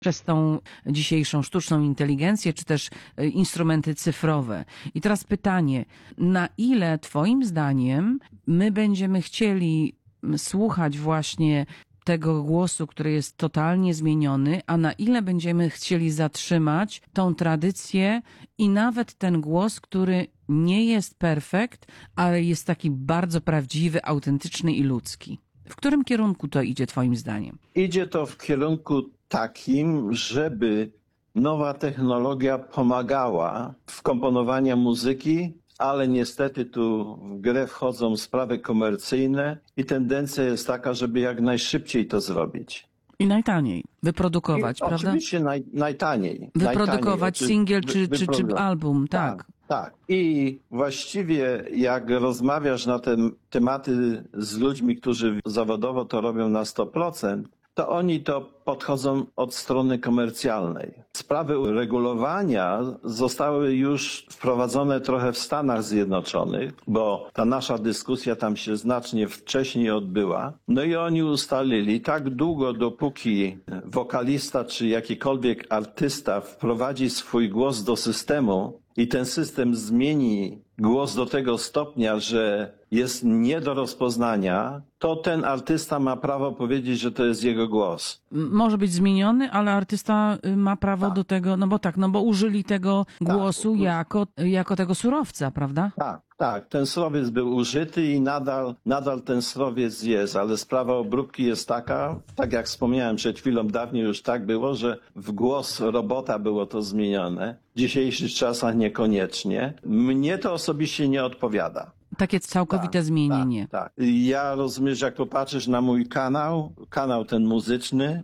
przez tą dzisiejszą sztuczną inteligencję, czy też instrumenty cyfrowe. I teraz pytanie, na ile twoim zdaniem my będziemy chcieli słuchać właśnie tego głosu, który jest totalnie zmieniony, a na ile będziemy chcieli zatrzymać tą tradycję i nawet ten głos, który nie jest perfekt, ale jest taki bardzo prawdziwy, autentyczny i ludzki. W którym kierunku to idzie twoim zdaniem? Idzie to w kierunku takim, żeby nowa technologia pomagała w komponowaniu muzyki, ale niestety tu w grę wchodzą sprawy komercyjne i tendencja jest taka, żeby jak najszybciej to zrobić. I najtaniej wyprodukować, prawda? Oczywiście najtaniej. Wyprodukować singiel czy album, tak. Tak. I właściwie jak rozmawiasz na te tematy z ludźmi, którzy zawodowo to robią na 100%, to oni to podchodzą od strony komercjalnej. Sprawy uregulowania zostały już wprowadzone trochę w Stanach Zjednoczonych, bo ta nasza dyskusja tam się znacznie wcześniej odbyła. No i oni ustalili tak długo, dopóki wokalista czy jakikolwiek artysta wprowadzi swój głos do systemu i ten system zmieni głos do tego stopnia, że jest nie do rozpoznania, to ten artysta ma prawo powiedzieć, że to jest jego głos. Może być zmieniony, ale artysta ma prawo do tego, no bo użyli tego głosu jako tego surowca, prawda? Tak, ten surowiec był użyty i nadal ten surowiec jest, ale sprawa obróbki jest taka, tak jak wspomniałem przed chwilą, dawniej już tak było, że w głos robota było to zmienione. W dzisiejszych czasach niekoniecznie. Mnie to osobiście nie odpowiada. Takie całkowite zmienienie. Tak. Ja rozumiem, że jak popatrzysz na mój kanał ten muzyczny,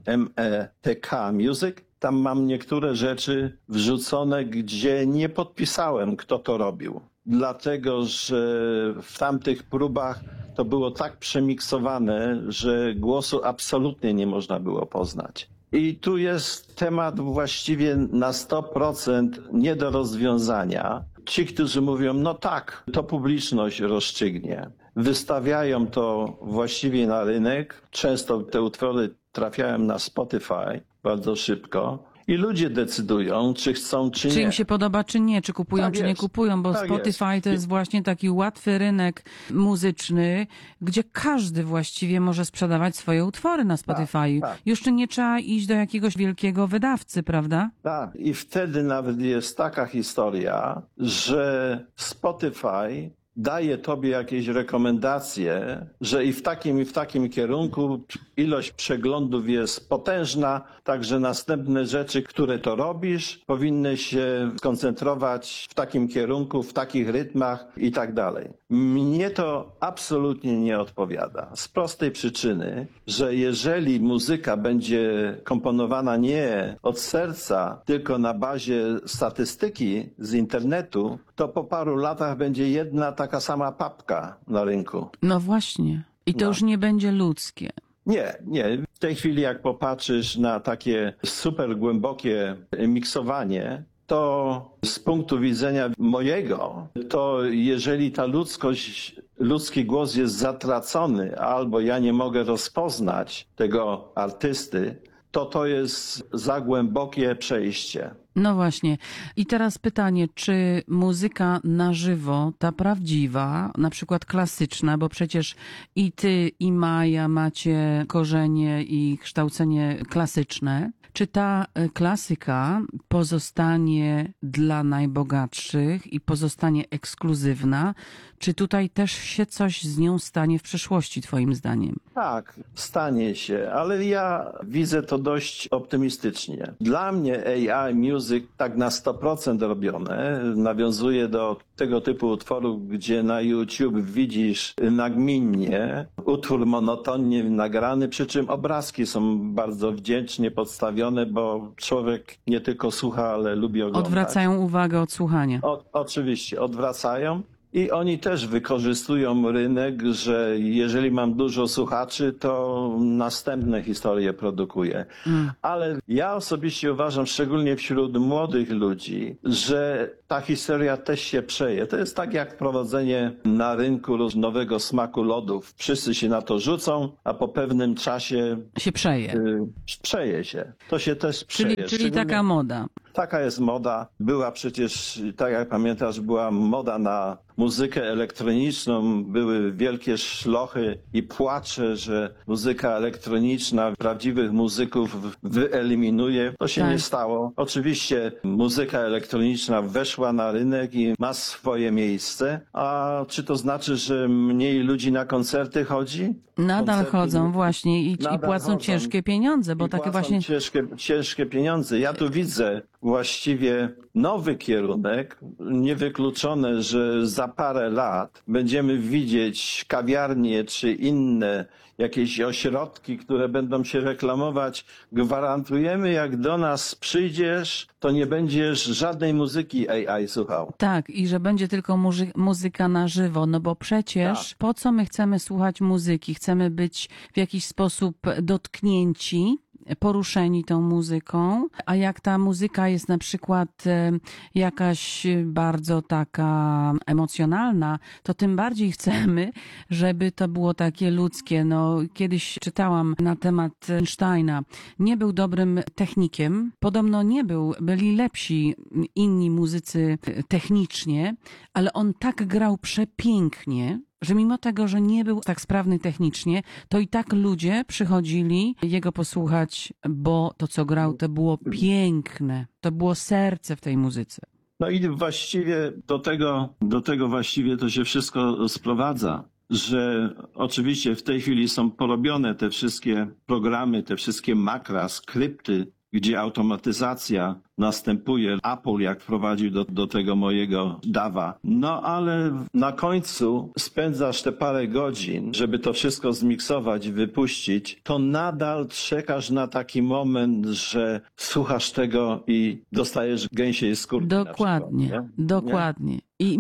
METK Music, tam mam niektóre rzeczy wrzucone, gdzie nie podpisałem, kto to robił. Dlatego, że w tamtych próbach to było tak przemiksowane, że głosu absolutnie nie można było poznać. I tu jest temat właściwie na 100% nie do rozwiązania. Ci, którzy mówią, no tak, to publiczność rozstrzygnie. Wystawiają to właściwie na rynek. Często te utwory trafiają na Spotify bardzo szybko. I ludzie decydują, czy chcą, czy nie. Czy im się podoba, czy nie, czy kupują, czy nie kupują, bo Spotify to jest właśnie taki łatwy rynek muzyczny, gdzie każdy właściwie może sprzedawać swoje utwory na Spotify. Już nie trzeba iść do jakiegoś wielkiego wydawcy, prawda? Tak. I wtedy nawet jest taka historia, że Spotify daje tobie jakieś rekomendacje, że i w takim kierunku ilość przeglądów jest potężna, także następne rzeczy, które to robisz, powinny się skoncentrować w takim kierunku, w takich rytmach i tak dalej. Mnie to absolutnie nie odpowiada. Z prostej przyczyny, że jeżeli muzyka będzie komponowana nie od serca, tylko na bazie statystyki z internetu, to po paru latach będzie jedna taka sama papka na rynku. No właśnie. I to już nie będzie ludzkie. Nie. W tej chwili jak popatrzysz na takie super głębokie miksowanie, to z punktu widzenia mojego, to jeżeli ta ludzki głos jest zatracony, albo ja nie mogę rozpoznać tego artysty, to jest za głębokie przejście. No właśnie. I teraz pytanie, czy muzyka na żywo, ta prawdziwa, na przykład klasyczna, bo przecież i ty, i Maja macie korzenie i kształcenie klasyczne, czy ta klasyka pozostanie dla najbogatszych i pozostanie ekskluzywna? Czy tutaj też się coś z nią stanie w przyszłości, twoim zdaniem? Tak, stanie się, ale ja widzę to dość optymistycznie. Dla mnie AI Music tak na 100% robione nawiązuje do tego typu utworów, gdzie na YouTube widzisz nagminnie utwór monotonnie nagrany, przy czym obrazki są bardzo wdzięcznie podstawione, bo człowiek nie tylko słucha, ale lubi oglądać. Odwracają uwagę od słuchania. Oczywiście, odwracają. I oni też wykorzystują rynek, że jeżeli mam dużo słuchaczy, to następne historie produkuję. Ale ja osobiście uważam, szczególnie wśród młodych ludzi, że ta historia też się przeje. To jest tak jak prowadzenie na rynku nowego smaku lodów. Wszyscy się na to rzucą, a po pewnym czasie Się przeje. przeje się. To się też przeje. Czyli taka moda. Taka jest moda. Była przecież, tak jak pamiętasz, była moda na muzykę elektroniczną. Były wielkie szlochy i płacze, że muzyka elektroniczna prawdziwych muzyków wyeliminuje. To się nie stało. Oczywiście muzyka elektroniczna weszła na rynek i ma swoje miejsce. A czy to znaczy, że mniej ludzi na koncerty chodzi? Nadal chodzą właśnie i płacą chodzą. ciężkie pieniądze, bo takie właśnie... Ciężkie pieniądze. Ja tu widzę właściwie nowy kierunek. Niewykluczone, że za parę lat będziemy widzieć kawiarnie czy inne jakieś ośrodki, które będą się reklamować. Gwarantujemy, jak do nas przyjdziesz, to nie będziesz żadnej muzyki AI słuchał. Tak, i że będzie tylko muzyka na żywo, no bo przecież po co my chcemy słuchać muzyki? Chcemy być w jakiś sposób dotknięci, poruszeni tą muzyką, a jak ta muzyka jest na przykład jakaś bardzo taka emocjonalna, to tym bardziej chcemy, żeby to było takie ludzkie. No, kiedyś czytałam na temat Einsteina. Nie był dobrym technikiem, podobno nie był, byli lepsi inni muzycy technicznie, ale on tak grał przepięknie, że mimo tego, że nie był tak sprawny technicznie, to i tak ludzie przychodzili jego posłuchać, bo to, co grał, to było piękne. To było serce w tej muzyce. No i właściwie do tego właściwie to się wszystko sprowadza, że oczywiście w tej chwili są porobione te wszystkie programy, te wszystkie makra, skrypty, gdzie automatyzacja następuje. Apple jak wprowadził do tego mojego DAW-a. No ale na końcu spędzasz te parę godzin, żeby to wszystko zmiksować, wypuścić, to nadal czekasz na taki moment, że słuchasz tego i dostajesz gęsiej skórki. Dokładnie, na przykład, dokładnie. I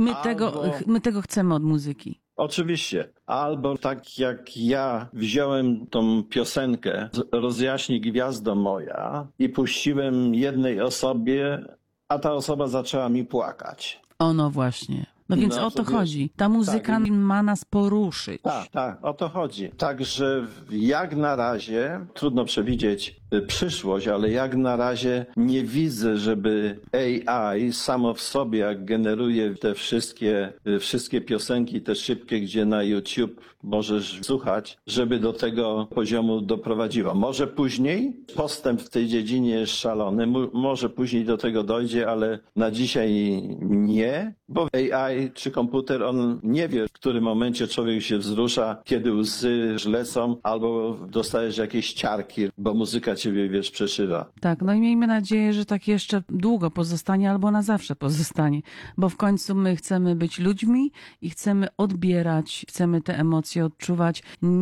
my tego chcemy od muzyki. Oczywiście. Albo tak jak ja wziąłem tą piosenkę Rozjaśnij gwiazdo moja i puściłem jednej osobie, a ta osoba zaczęła mi płakać. No właśnie. No więc o to chodzi. Ta muzyka ma nas poruszyć. Tak, o to chodzi. Także jak na razie, trudno przewidzieć przyszłość, ale jak na razie nie widzę, żeby AI samo w sobie, jak generuje te wszystkie piosenki, te szybkie, gdzie na YouTube możesz słuchać, żeby do tego poziomu doprowadziło. Może później, postęp w tej dziedzinie jest szalony, może później do tego dojdzie, ale na dzisiaj nie, bo AI czy komputer, on nie wie, w którym momencie człowiek się wzrusza, kiedy łzy lecą, albo dostajesz jakieś ciarki, bo muzyka ciebie, wiesz, przeszywa. Tak, no i miejmy nadzieję, że tak jeszcze długo pozostanie, albo na zawsze pozostanie, bo w końcu my chcemy być ludźmi i chcemy odbierać, chcemy te emocje odczuwać.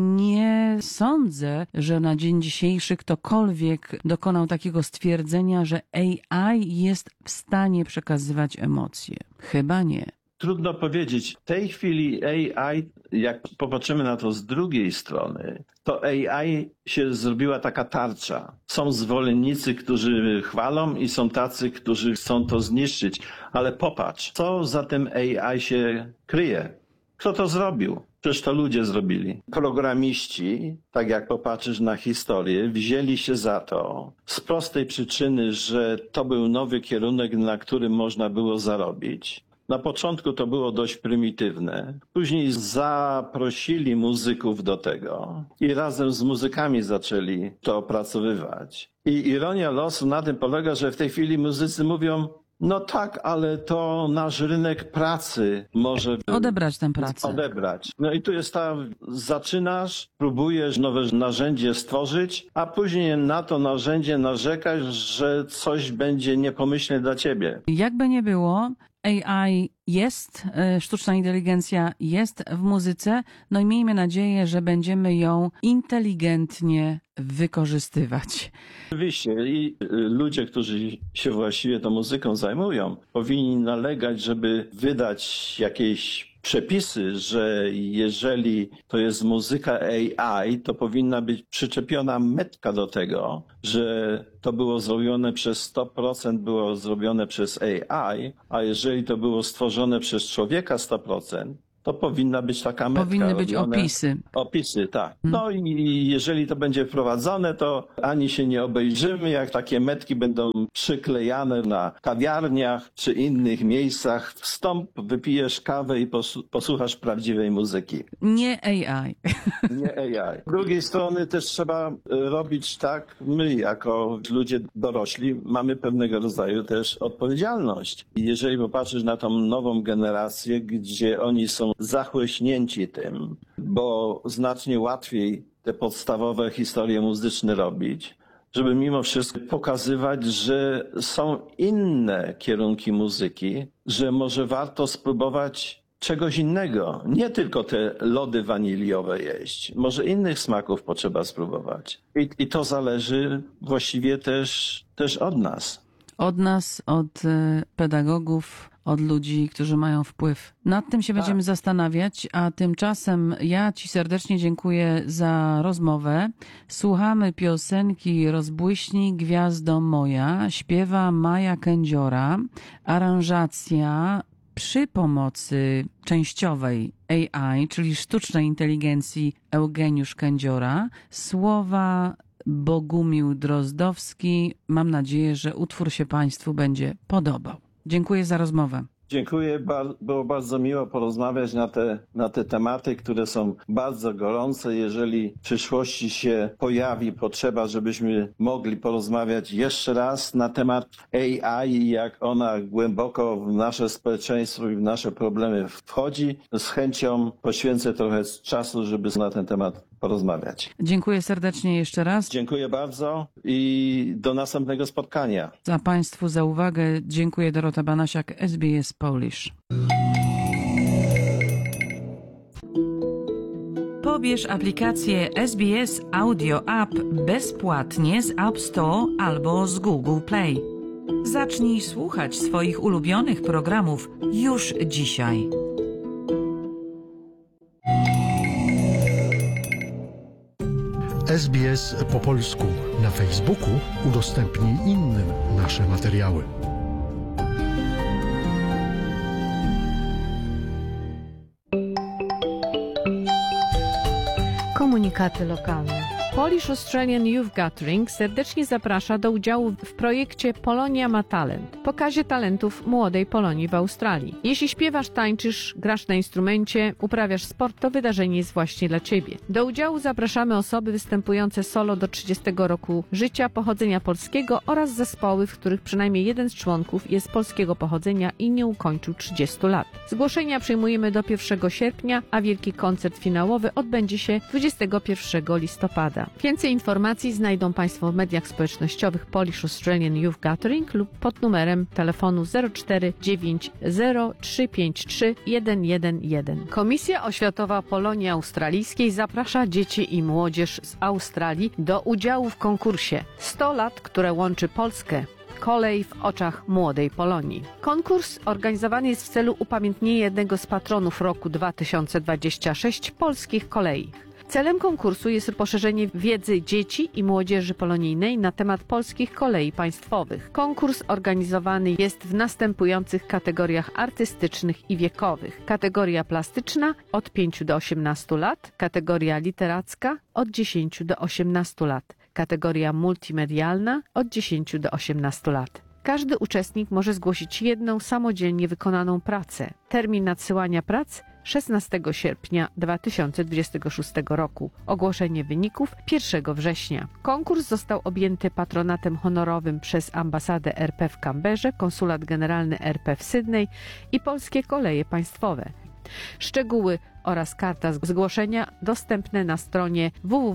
Nie sądzę, że na dzień dzisiejszy ktokolwiek dokonał takiego stwierdzenia, że AI jest w stanie przekazywać emocje. Chyba nie. Trudno powiedzieć. W tej chwili AI, jak popatrzymy na to z drugiej strony, to AI się zrobiła taka tarcza. Są zwolennicy, którzy chwalą i są tacy, którzy chcą to zniszczyć. Ale popatrz, co za tym AI się kryje. Kto to zrobił? Przecież to ludzie zrobili. Programiści, tak jak popatrzysz na historię, wzięli się za to z prostej przyczyny, że to był nowy kierunek, na którym można było zarobić. Na początku to było dość prymitywne. Później zaprosili muzyków do tego i razem z muzykami zaczęli to opracowywać. I ironia losu na tym polega, że w tej chwili muzycy mówią: no tak, ale to nasz rynek pracy może odebrać tę pracę. No i tu jest zaczynasz, próbujesz nowe narzędzie stworzyć, a później na to narzędzie narzekasz, że coś będzie niepomyślne dla ciebie. Jakby nie było, AI jest, sztuczna inteligencja jest w muzyce, no i miejmy nadzieję, że będziemy ją inteligentnie wykorzystywać. Oczywiście i ludzie, którzy się właściwie tą muzyką zajmują, powinni nalegać, żeby wydać jakieś przepisy, że jeżeli to jest muzyka AI, to powinna być przyczepiona metka do tego, że to było zrobione przez 100% było zrobione przez AI, a jeżeli to było stworzone przez człowieka 100%, to powinna być taka metka. Powinny być opisy. Opisy, tak. No i jeżeli to będzie wprowadzone, to ani się nie obejrzymy, jak takie metki będą przyklejane na kawiarniach czy innych miejscach. Wstąp, wypijesz kawę i posłuchasz prawdziwej muzyki. Nie AI. Nie AI. Z drugiej strony też trzeba robić tak, my jako ludzie dorośli mamy pewnego rodzaju też odpowiedzialność. I jeżeli popatrzysz na tą nową generację, gdzie oni są zachłyśnięci tym, bo znacznie łatwiej te podstawowe historie muzyczne robić, żeby mimo wszystko pokazywać, że są inne kierunki muzyki, że może warto spróbować czegoś innego. Nie tylko te lody waniliowe jeść. Może innych smaków potrzeba spróbować. I to zależy właściwie też od nas. Od nas, od pedagogów, od ludzi, którzy mają wpływ. Nad tym się będziemy zastanawiać, a tymczasem ja Ci serdecznie dziękuję za rozmowę. Słuchamy piosenki Rozbłyśnij gwiazdo moja, śpiewa Maja Kędziora, aranżacja przy pomocy częściowej AI, czyli sztucznej inteligencji Eugeniusz Kędziora, słowa Bogumił Drozdowski. Mam nadzieję, że utwór się Państwu będzie podobał. Dziękuję za rozmowę. Dziękuję, było bardzo miło porozmawiać na te tematy, które są bardzo gorące. Jeżeli w przyszłości się pojawi potrzeba, żebyśmy mogli porozmawiać jeszcze raz na temat AI i jak ona głęboko w nasze społeczeństwo i w nasze problemy wchodzi, z chęcią poświęcę trochę czasu, żeby na ten temat porozmawiać. Dziękuję serdecznie jeszcze raz. Dziękuję bardzo i do następnego spotkania. A Państwu za uwagę dziękuję. Dorota Banasiak, SBS Polish. Pobierz aplikację SBS Audio App bezpłatnie z App Store albo z Google Play. Zacznij słuchać swoich ulubionych programów już dzisiaj. SBS po polsku. Na Facebooku udostępnij innym nasze materiały. Komunikaty lokalne. Polish Australian Youth Gathering serdecznie zaprasza do udziału w projekcie Polonia ma talent, pokazie talentów młodej Polonii w Australii. Jeśli śpiewasz, tańczysz, grasz na instrumencie, uprawiasz sport, to wydarzenie jest właśnie dla Ciebie. Do udziału zapraszamy osoby występujące solo do 30 roku życia, pochodzenia polskiego oraz zespoły, w których przynajmniej jeden z członków jest polskiego pochodzenia i nie ukończył 30 lat. Zgłoszenia przyjmujemy do 1 sierpnia, a wielki koncert finałowy odbędzie się 21 listopada. Więcej informacji znajdą Państwo w mediach społecznościowych Polish Australian Youth Gathering lub pod numerem telefonu 0490 111. Komisja Oświatowa Polonii Australijskiej zaprasza dzieci i młodzież z Australii do udziału w konkursie 100 lat, które łączy Polskę. Kolej w oczach młodej Polonii. Konkurs organizowany jest w celu upamiętnienia jednego z patronów roku 2026 polskich kolei. Celem konkursu jest poszerzenie wiedzy dzieci i młodzieży polonijnej na temat polskich kolei państwowych. Konkurs organizowany jest w następujących kategoriach artystycznych i wiekowych. Kategoria plastyczna od 5 do 18 lat, kategoria literacka od 10 do 18 lat, kategoria multimedialna od 10 do 18 lat. Każdy uczestnik może zgłosić jedną samodzielnie wykonaną pracę. Termin nadsyłania prac 16 sierpnia 2026 roku. Ogłoszenie wyników 1 września. Konkurs został objęty patronatem honorowym przez ambasadę RP w Canberrze, konsulat generalny RP w Sydney i Polskie Koleje Państwowe. Szczegóły oraz karta zgłoszenia dostępne na stronie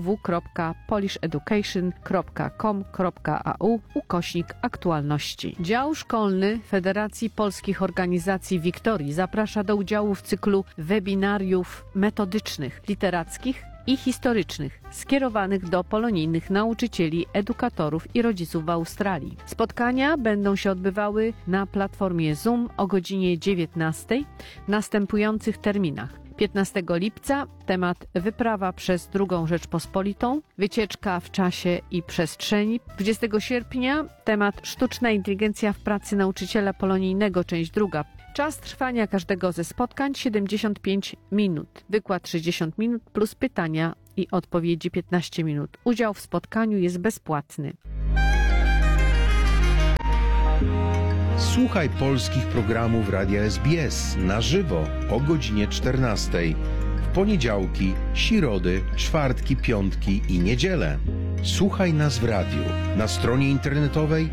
www.polisheducation.com.au/aktualności. Dział szkolny Federacji Polskich Organizacji Wiktorii zaprasza do udziału w cyklu webinariów metodycznych, literackich i historycznych, skierowanych do polonijnych nauczycieli, edukatorów i rodziców w Australii. Spotkania będą się odbywały na platformie Zoom o godzinie 19 w następujących terminach. 15 lipca temat wyprawa przez II Rzeczpospolitą, wycieczka w czasie i przestrzeni. 20 sierpnia temat sztuczna inteligencja w pracy nauczyciela polonijnego, część druga. Czas trwania każdego ze spotkań 75 minut. Wykład 60 minut plus pytania i odpowiedzi 15 minut. Udział w spotkaniu jest bezpłatny. Słuchaj polskich programów Radia SBS na żywo o godzinie 14. W poniedziałki, środy, czwartki, piątki i niedzielę. Słuchaj nas w radiu, na stronie internetowej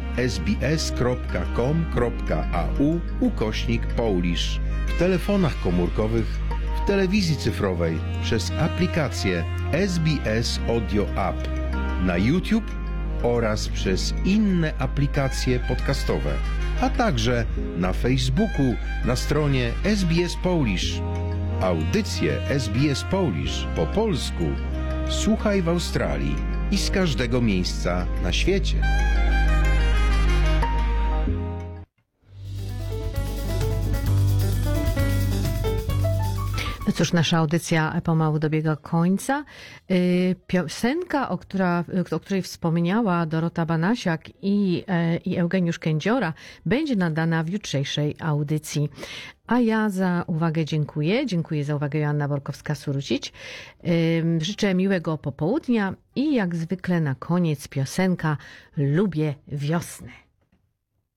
sbs.com.au/Polish, w telefonach komórkowych, w telewizji cyfrowej, przez aplikację SBS Audio App, na YouTube oraz przez inne aplikacje podcastowe, a także na Facebooku na stronie SBS Polish. Audycje SBS Polish po polsku słuchaj w Australii i z każdego miejsca na świecie. No cóż, nasza audycja pomału dobiega końca. Piosenka, o której wspomniała Dorota Banasiak i Eugeniusz Kędziora, będzie nadana w jutrzejszej audycji. A ja za uwagę dziękuję. Dziękuję za uwagę Joanna Borkowska-Surucić. Życzę miłego popołudnia i jak zwykle na koniec piosenka Lubię wiosnę.